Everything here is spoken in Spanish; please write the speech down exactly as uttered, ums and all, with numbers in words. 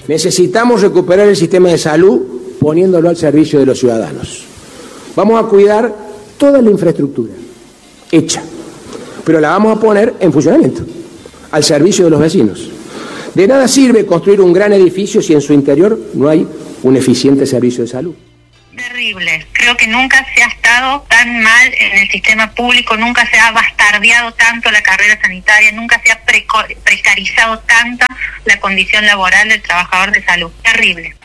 Necesitamos recuperar el sistema de salud poniéndolo al servicio de los ciudadanos. Vamos a cuidar toda la infraestructura hecha, pero la vamos a poner en funcionamiento, al servicio de los vecinos. De nada sirve construir un gran edificio si en su interior no hay un eficiente servicio de salud. Terrible. Creo que nunca se ha estado tan mal en el sistema público, nunca se ha bastardeado tanto la carrera sanitaria, nunca se ha precarizado tanto la condición laboral del trabajador de salud. Terrible.